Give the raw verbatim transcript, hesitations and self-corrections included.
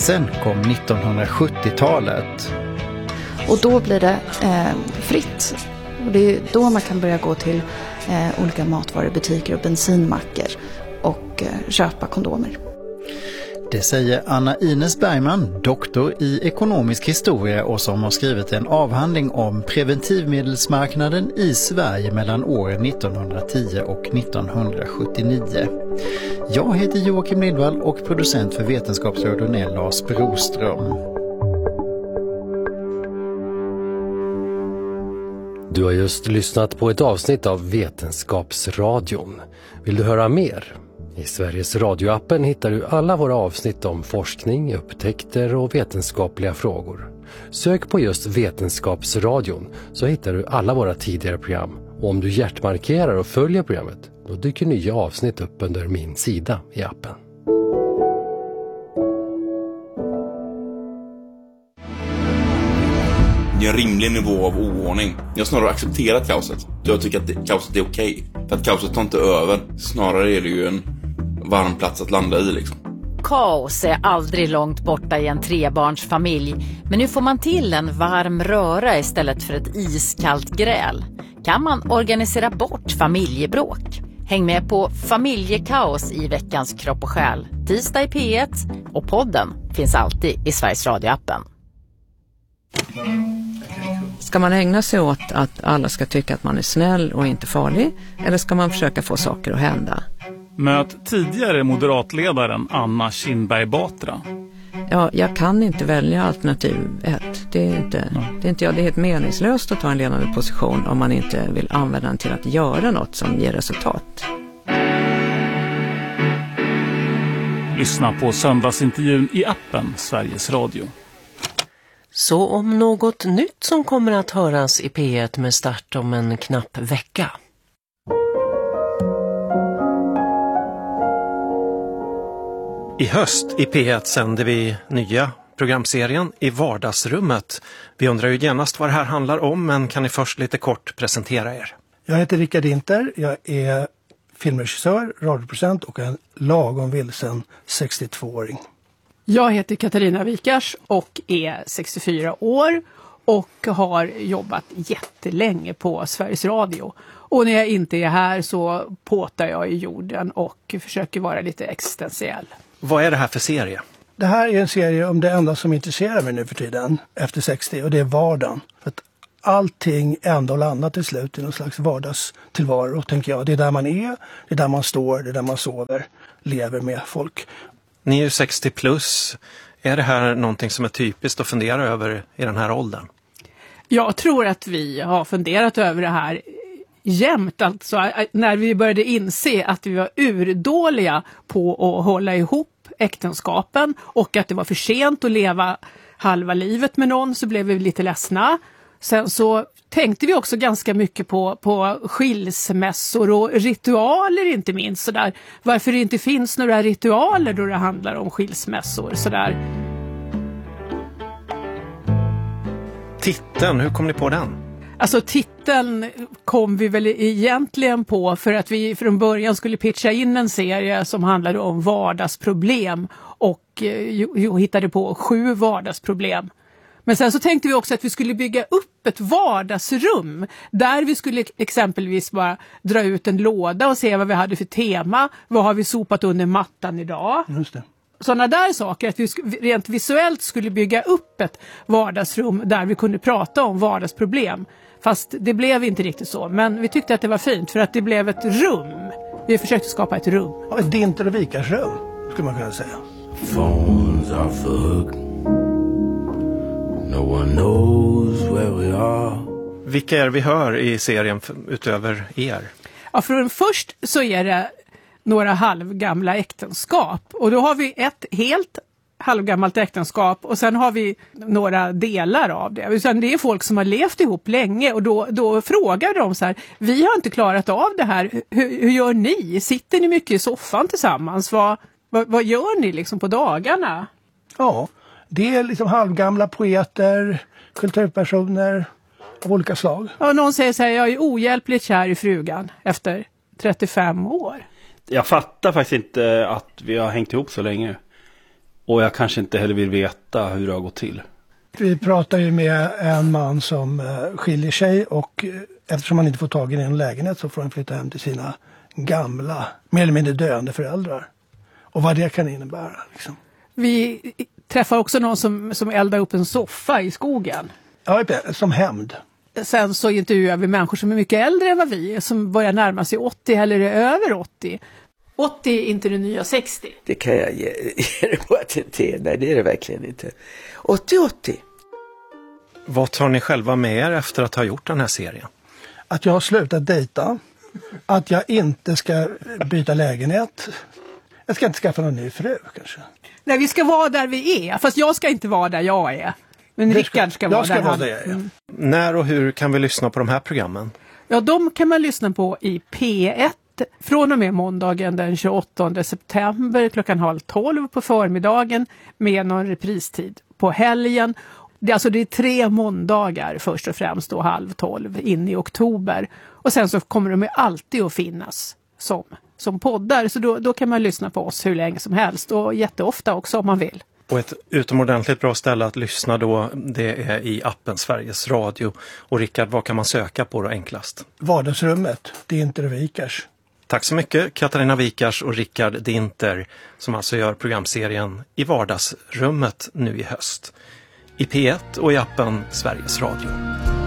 Sen kom nittonhundrasjuttiotalet. Och då blir det eh, fritt. Och det är då man kan börja gå till eh, olika matvarubutiker och bensinmackar och eh, köpa kondomer. Det säger Anna Ines Bergman, doktor i ekonomisk historia och som har skrivit en avhandling om preventivmedelsmarknaden i Sverige mellan åren nittonhundratio och nittonhundrasjuttionio. Jag heter Joakim Lindvall och producent för Vetenskapsradion är Lars Broström. Du har just lyssnat på ett avsnitt av Vetenskapsradion. Vill du höra mer? I Sveriges radioappen hittar du alla våra avsnitt om forskning, upptäckter och vetenskapliga frågor. Sök på just Vetenskapsradion så hittar du alla våra tidigare program. Och om du hjärtmarkerar och följer programmet, då dyker nya avsnitt upp under min sida i appen. Det är en rimlig nivå av oordning. Jag har snarare accepterat kaoset. Jag tycker att det, kaoset är okej. För att kaoset tar inte över. Snarare är det ju en varm plats att landa i liksom. Kaos är aldrig långt borta i en trebarnsfamilj. Men nu får man till en varm röra istället för ett iskallt gräl. Kan man organisera bort familjebråk? Häng med på Familjekaos i veckans Kropp och själ. Tisdag i P ett och podden finns alltid i Sveriges radioappen. Ska man ägna sig åt att alla ska tycka att man är snäll och inte farlig? Eller ska man försöka få saker att hända? Möt tidigare moderatledaren Anna Kinberg Batra. Ja, jag kan inte välja alternativ ett. Det är inte, det är inte jag. Det är helt meningslöst att ta en ledande position om man inte vill använda den till att göra något som ger resultat. Lyssna på söndagsintervjun i appen Sveriges Radio. Så om något nytt som kommer att höras i P ett med start om en knapp vecka. I höst i P ett sänder vi nya programserien I vardagsrummet. Vi undrar ju genast vad det här handlar om, men kan ni först lite kort presentera er? Jag heter Rickard Inter, jag är filmregissör, radioproducent och en lagom vilsen sextiotvååring. Jag heter Katarina Wikars och är sextiofyra år och har jobbat jättelänge på Sveriges Radio. Och när jag inte är här så påtar jag i jorden och försöker vara lite existentiell. Vad är det här för serie? Det här är en serie om det enda som intresserar mig nu för tiden efter sextio och det är vardagen. För att allting ändå landar till slut i någon slags vardagstillvaro, tänker jag. Det är där man är, det är där man står, det är där man sover, lever med folk. Ni är ju sextio plus. Är det här någonting som är typiskt att fundera över i den här åldern? Jag tror att vi har funderat över det här jämt. Alltså, när vi började inse att vi var urdåliga på att hålla ihop äktenskapen och att det var för sent att leva halva livet med någon, så blev vi lite ledsna. Sen så tänkte vi också ganska mycket på, på skilsmässor och ritualer, inte minst. Sådär. Varför det inte finns några ritualer då det handlar om skilsmässor. Sådär. Titeln, hur kom ni på den? Alltså titeln kom vi väl egentligen på för att vi från början skulle pitcha in en serie som handlade om vardagsproblem och eh, hittade på sju vardagsproblem. Men sen så tänkte vi också att vi skulle bygga upp ett vardagsrum där vi skulle exempelvis bara dra ut en låda och se vad vi hade för tema. Vad har vi sopat under mattan idag? Just det. Sådana där saker, att vi rent visuellt skulle bygga upp ett vardagsrum där vi kunde prata om vardagsproblem. Fast det blev inte riktigt så, men vi tyckte att det var fint för att det blev ett rum. Vi försökte skapa ett rum. Ja, ett Dinter och Vikars rum, skulle man kunna säga. Phones are for no one knows where we are. Vilka är vi hör i serien utöver er? Ja, för först så är det några halvgamla äktenskap. Och då har vi ett helt halvgammalt äktenskap och sen har vi några delar av det. Utan det är folk som har levt ihop länge och då, då frågar de så här: vi har inte klarat av det här. Hur, hur gör ni? Sitter ni mycket i soffan tillsammans? Vad, vad, vad gör ni liksom på dagarna? Ja, det är liksom halvgamla poeter, kulturpersoner av olika slag. Ja, någon säger så här: jag är ohjälpligt kär i frugan efter trettiofem år. Jag fattar faktiskt inte att vi har hängt ihop så länge. Och jag kanske inte heller vill veta hur det har gått till. Vi pratar ju med en man som skiljer sig och eftersom han inte får tag i en lägenhet så får han flytta hem till sina gamla, mer eller mindre döende föräldrar. Och vad det kan innebära. Liksom. Vi träffar också någon som, som eldar upp en soffa i skogen. Ja, som hämnd. Sen så intervjuar vi människor som är mycket äldre än vad vi är, som börjar närma sig åttio eller är över åttio. åttio är inte det nya sextio. Det kan jag ge, ge det på att det är. Nej, det är det verkligen inte. åttio åttio. Vad tar ni själva med er efter att ha gjort den här serien? Att jag har slutat dejta. Att jag inte ska byta lägenhet. Jag ska inte skaffa någon ny fru kanske. Nej, vi ska vara där vi är. Fast jag ska inte vara där jag är. Men Rickard ska, ska vara ska där vara han. där jag är. Mm. När och hur kan vi lyssna på de här programmen? Ja, de kan man lyssna på i P ett från och med måndagen den tjugoåttonde september klockan halv tolv på förmiddagen med någon repristid på helgen. Det är alltså det är tre måndagar först och främst då halv tolv in i oktober. Och sen så kommer de ju alltid att finnas som, som poddar. Så då, då kan man lyssna på oss hur länge som helst och jätteofta också om man vill. Och ett utomordentligt bra ställe att lyssna då, det är i appen Sveriges Radio. Och Rickard, vad kan man söka på då enklast? Vardagsrummet, Dinter och Wikars. Tack så mycket Katarina Wikars och Rickard Dinter som alltså gör programserien i Vardagsrummet nu i höst. I P ett och i appen Sveriges Radio.